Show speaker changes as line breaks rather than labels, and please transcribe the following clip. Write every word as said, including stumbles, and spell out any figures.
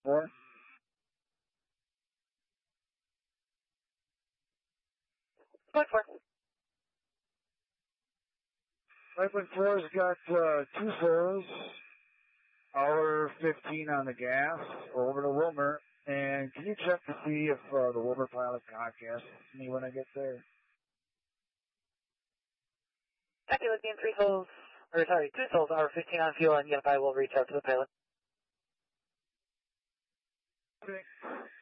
four.
five four.
five point four's got uh, two souls, hour fifteen on the gas, over to Wilmer. And can you check to see if uh, the Wilmer pilot can hotcast me when I get there?
Copy, Lithium, three souls, or sorry, two souls, hour fifteen on fuel, and yep, I will reach out to the pilot.
Okay.